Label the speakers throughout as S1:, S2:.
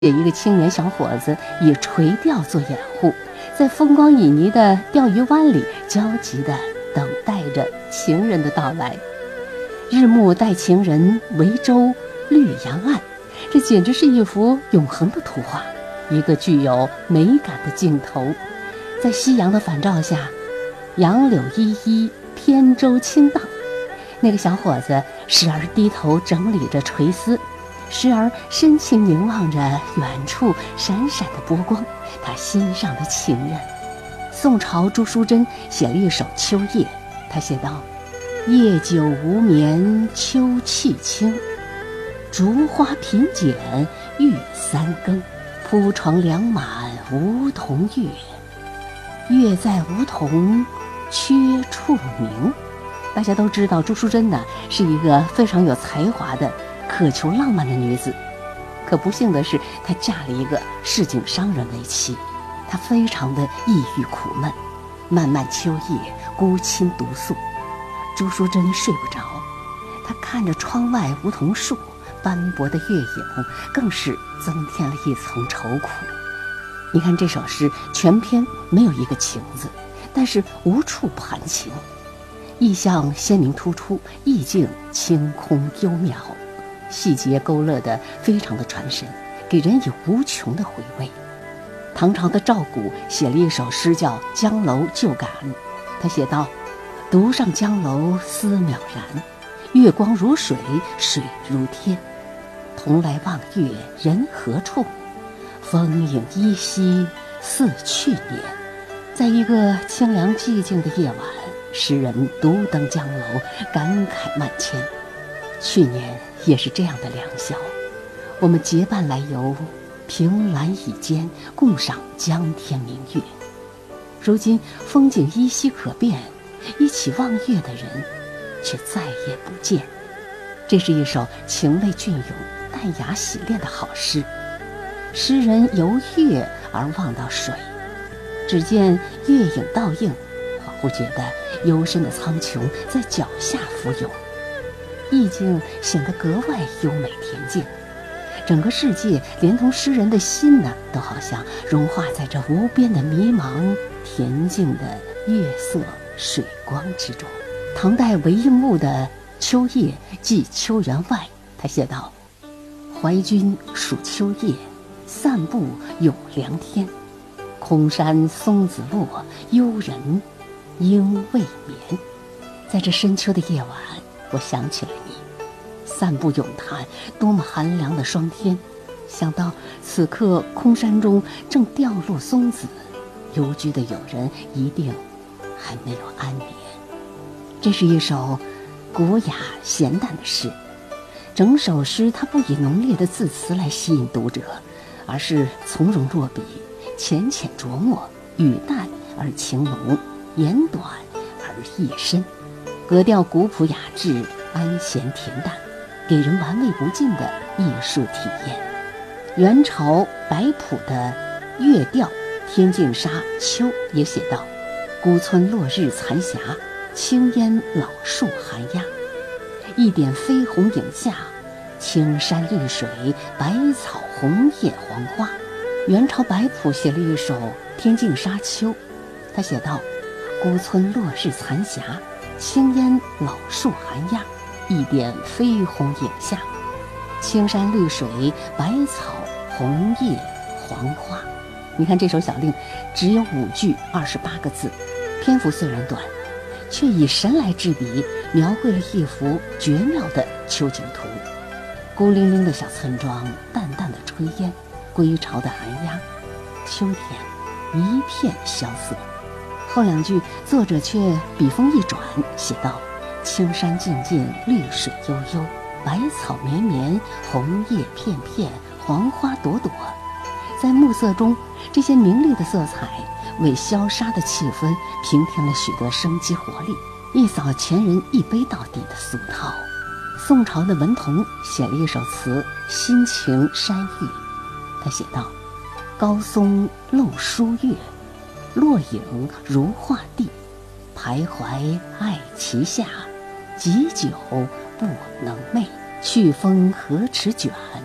S1: 有一个青年小伙子以垂钓做掩护，在风光旖旎的钓鱼湾里焦急地等待着情人的到来。日暮带情人，维舟绿杨岸，这简直是一幅永恒的图画，一个具有美感的镜头。在夕阳的反照下，杨柳依依，扁舟轻荡。那个小伙子时而低头整理着垂丝，时而深情凝望着远处闪闪的波光，他心上的情人。宋朝朱淑珍写了一首《秋夜》，他写道：夜久无眠秋气清，竹花品剪玉三更，铺床两满梧桐月，月在梧桐缺处明。大家都知道朱淑珍呢是一个非常有才华的渴求浪漫的女子，可不幸的是她嫁了一个市井商人为妻，她非常的抑郁苦闷，漫漫秋夜孤衾独宿。朱淑珍睡不着，她看着窗外梧桐树斑驳的月影，更是增添了一层愁苦。你看这首诗全篇没有一个情字，但是无处不含情，意象鲜明突出，意境清空幽渺，细节勾勒得非常的传神，给人以无穷的回味。唐朝的赵古写了一首诗叫《江楼旧感》，他写道：独上江楼思渺然，月光如水水如天，同来望月人何处，风影依稀似去年。在一个清凉寂静的夜晚，诗人独登江楼，感慨万千。去年也是这样的良宵，我们结伴来游，凭栏倚肩，共赏江天明月。如今风景依稀可辨，一起望月的人却再也不见。这是一首情味隽永、淡雅洗练的好诗。诗人由月而望到水，只见月影倒映，恍惚觉得幽深的苍穹在脚下浮游，意境显得格外优美恬静。整个世界连同诗人的心呢，都好像融化在这无边的迷茫恬静的月色水光之中。唐代韦应物的《秋夜寄秋员外》，他写道：怀君属秋夜，散步咏凉天，空山松子落，幽人应未眠。在这深秋的夜晚，我想起了你，散步咏叹多么寒凉的霜天，想到此刻空山中正掉落松子，幽居的友人一定还没有安眠。这是一首古雅闲淡的诗，整首诗它不以浓烈的字词来吸引读者，而是从容落笔，浅浅琢磨，语淡而情浓，言短而意深，格调古朴雅致，安闲恬淡，给人玩味不尽的艺术体验。元朝白朴的《月调天净沙秋》也写道：孤村落日残霞，青烟老树寒鸦，一点飞红影下，青山绿水百草红叶黄花。元朝白朴写了一首《天净沙秋》，他写道：孤村落日残霞，青烟老树寒鸦，一点飞红影下，青山绿水百草红叶黄花。你看这首小令只有5句28个字，篇幅虽然短，却以神来之笔描绘了一幅绝妙的秋景图。孤零零的小村庄，淡淡的炊烟，归巢的寒鸦，秋天一片萧瑟。后2句作者却笔锋一转，写道：青山静静，绿水悠悠，百草绵绵，红叶片片，黄花朵朵。在暮色中，这些明丽的色彩为萧杀的气氛平添了许多生机活力，一扫前人一杯到底的俗套。宋朝的文同写了一首词《心情山玉》，他写道：高松露疏月，落影如画地，徘徊爱其下，几久不能寐，去风何池卷，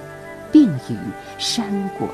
S1: 并与山果